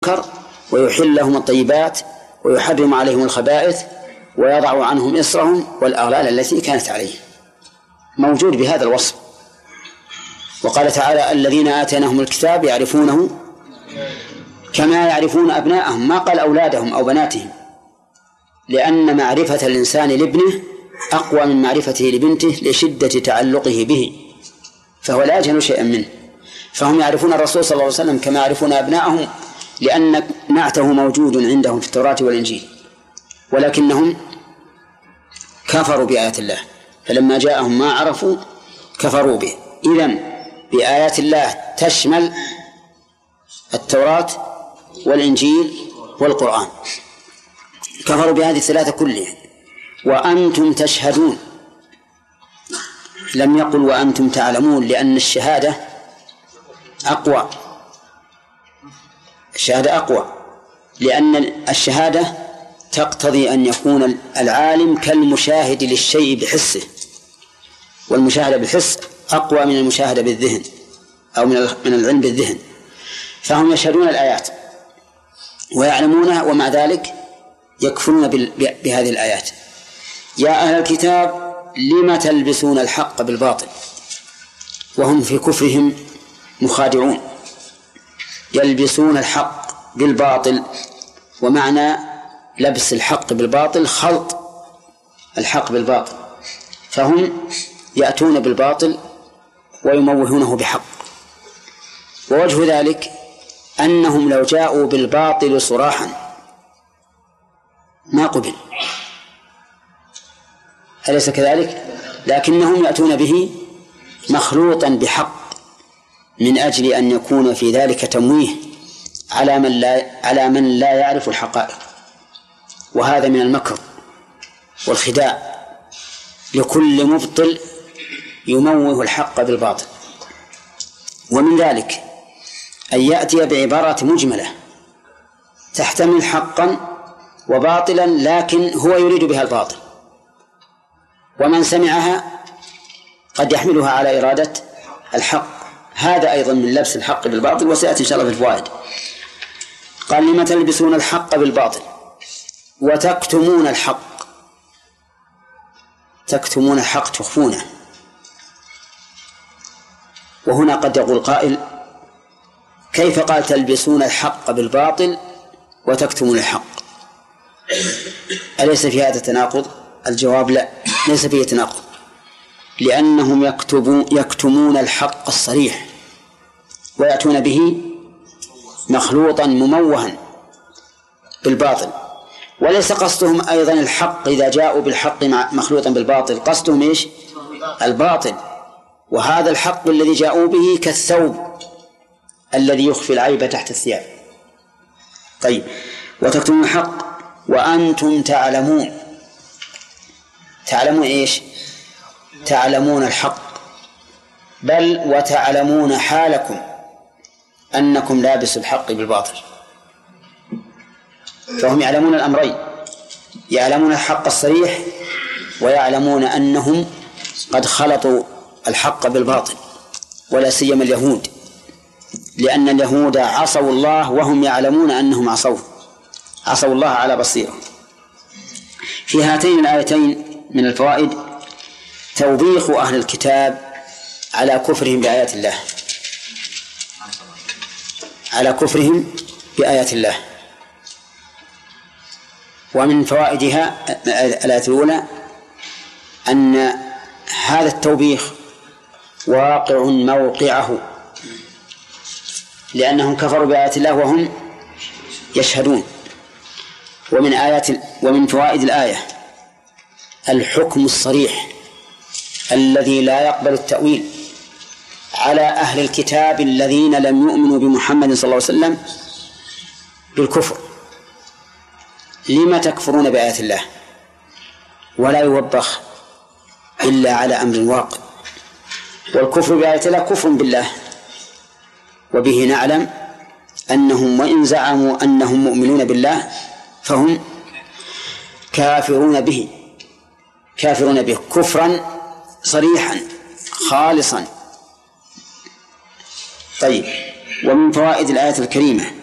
المنكر ويحل لهم الطيبات ويحرم عليهم الخبائث ويضع عنهم إصرهم والأغلال التي كانت عليهم، موجود بهذا الوصف. وقال تعالى: الذين آتيناهم الكتاب يعرفونه كما يعرفون أبناءهم، ما قال أولادهم أو بناتهم، لأن معرفة الإنسان لابنه أقوى من معرفته لبنته لشدة تعلقه به، فهو لا يجهل شيئا منه. فهم يعرفون الرسول صلى الله عليه وسلم كما يعرفون أبناءهم، لأن نعته موجود عندهم في التوراة والإنجيل، ولكنهم كفروا بآيات الله، فلما جاءهم ما عرفوا كفروا به. إذن بآيات الله تشمل التوراة والإنجيل والقرآن، كفروا بهذه الثلاثة كلها. وأنتم تشهدون، لم يقل وأنتم تعلمون، لأن الشهادة أقوى، الشهادة أقوى، لأن الشهادة تقتضي أن يكون العالم كالمشاهد للشيء بحسه، والمشاهدة بالحس أقوى من المشاهدة بالذهن أو من العلم بالذهن. فهم يشهدون الآيات ويعلمونها، ومع ذلك يكفرون بهذه الآيات. يا أهل الكتاب لم تلبسون الحق بالباطل، وهم في كفرهم مخادعون. يلبسون الحق بالباطل، ومعنى لبس الحق بالباطل خلط الحق بالباطل، فهم يأتون بالباطل ويموهونه بحق. ووجه ذلك أنهم لو جاءوا بالباطل صراحا ما قبل، أليس كذلك؟ لكنهم يأتون به مخلوطا بحق، من أجل أن يكون في ذلك تمويه على من لا يعرف الحقائق. وهذا من المكر والخداع لكل مبطل يموه الحق بالباطل. ومن ذلك أن يأتي بعبارة مجملة تحتمل حقا وباطلا، لكن هو يريد بها الباطل، ومن سمعها قد يحملها على إرادة الحق. هذا أيضا من لبس الحق بالباطل، وسيأتي إن شاء الله في الفوائد. قال: لما تلبسون الحق بالباطل وتكتمون الحق. تكتمون الحق، تخفونه. وهنا قد يقول قائل: كيف قال تلبسون الحق بالباطل وتكتمون الحق؟ أليس في هذا تناقض؟ الجواب: لا، ليس فيه تناقض، لأنهم يكتمون الحق الصريح ويأتون به مخلوطا مموها بالباطل. وليس قصدهم أيضا الحق إذا جاءوا بالحق مخلوطا بالباطل، قصدهم إيش؟ الباطل. وهذا الحق الذي جاءوا به كالثوب الذي يخفي العيب تحت الثياب. طيب، وتكتمون الحق وأنتم تعلمون. تعلمون إيش؟ تعلمون الحق، بل وتعلمون حالكم أنكم لابسوا الحق بالباطل. فهم يعلمون الأمرين، يعلمون الحق الصريح ويعلمون أنهم قد خلطوا الحق بالباطل، ولا سيما اليهود، لأن اليهود عصوا الله وهم يعلمون أنهم عصوا الله على بصيرة. في هاتين الآيتين من الفوائد توبيخ أهل الكتاب على كفرهم بآيات الله، على كفرهم بآيات الله. ومن فوائدها الآية الأولى أن هذا التوبيخ واقع موقعه، لأنهم كفروا بآيات الله وهم يشهدون. ومن فوائد الآية الحكم الصريح الذي لا يقبل التأويل على أهل الكتاب الذين لم يؤمنوا بمحمد صلى الله عليه وسلم بالكفر. لما تكفرون بآيات الله؟ ولا يوبخ إلا على أمر واقع. والكفر بآيات الله كفر بالله، وبه نعلم أنهم وإن زعموا أنهم مؤمنون بالله فهم كافرون به كفرا صريحا خالصا. طيب، ومن فوائد الآية الكريمة